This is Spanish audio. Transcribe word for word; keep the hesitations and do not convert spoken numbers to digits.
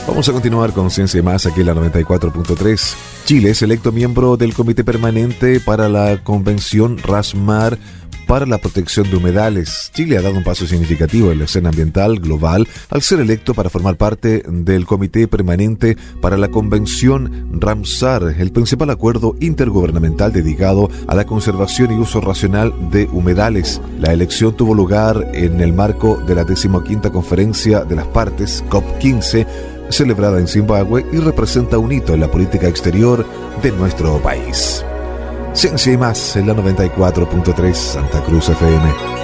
Vamos a continuar con Ciencia y Más aquí en la noventa y cuatro punto tres. Chile es electo miembro del Comité Permanente para la Convención RASMAR para la protección de humedales. Chile ha dado un paso significativo en la escena ambiental global al ser electo para formar parte del Comité Permanente para la Convención RAMSAR, el principal acuerdo intergubernamental dedicado a la conservación y uso racional de humedales. La elección tuvo lugar en el marco de la decimoquinta Conferencia de las Partes, COP quince, celebrada en Zimbabue, y representa un hito en la política exterior de nuestro país. Ciencia y Más en la noventa y cuatro punto tres Santa Cruz F M.